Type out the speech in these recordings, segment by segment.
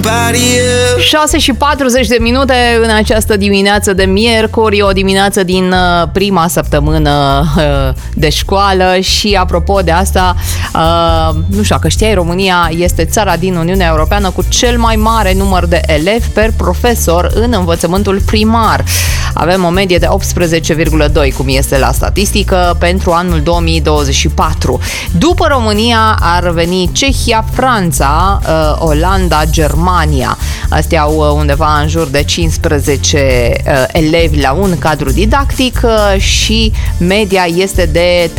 6 și 40 de minute în această dimineață de miercuri, o dimineață din prima săptămână de școală. Și apropo de asta, nu știu dacă știai, România este țara din Uniunea Europeană cu cel mai mare număr de elevi per profesor în învățământul primar. Avem o medie de 18,2, cum este la statistică, pentru anul 2024. După România ar veni Cehia, Franța, Olanda, Germania. Astea au undeva în jur de 15 elevi la un cadru didactic și media este de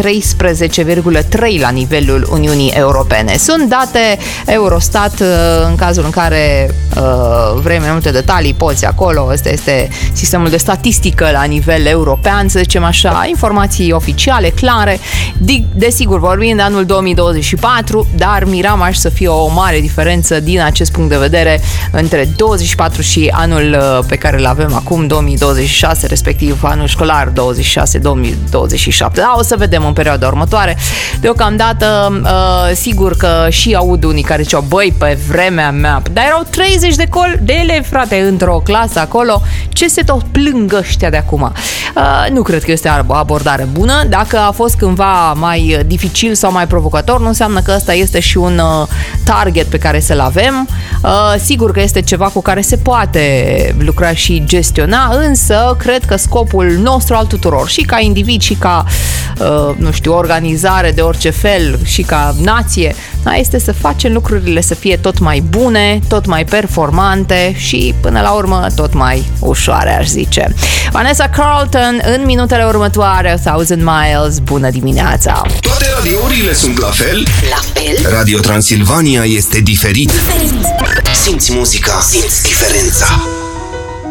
13,3 la nivelul Uniunii Europene. Sunt date Eurostat, în cazul în care vrei mai multe detalii, poți acolo. Ăsta este sistemul de statistică la nivel european, să zicem așa, informații oficiale, clare. Desigur, vorbim de anul 2024, dar miram aș să fie o mare diferență din acest punct de vedere între 24 și anul pe care îl avem acum, 2026, respectiv anul școlar 26-2027. Da, o să vedem în perioada următoare. Deocamdată, sigur că și aud unii care ziceau, băi, pe vremea mea, dar erau 30 de elevi, frate, într-o clasă acolo, ce se tot plâng ăștia de acum? Nu cred că este o abordare bună. Dacă a fost cândva mai dificil sau mai provocator, nu înseamnă că ăsta este și un target pe care să-l avem. Sigur că este ceva cu care se poate lucra și gestiona, însă cred că scopul nostru al tuturor, și ca individ, și ca, nu știu, organizare de orice fel, și ca nație, este să facem lucrurile să fie tot mai bune, tot mai performante și, până la urmă, tot mai ușoare, aș zice. Vanessa Carlton, în minutele următoare, 1000 Miles. Bună dimineața! Toate radiourile sunt la fel? La fel? Radio Transilvania este diferit. Simți muzica, simți diferența.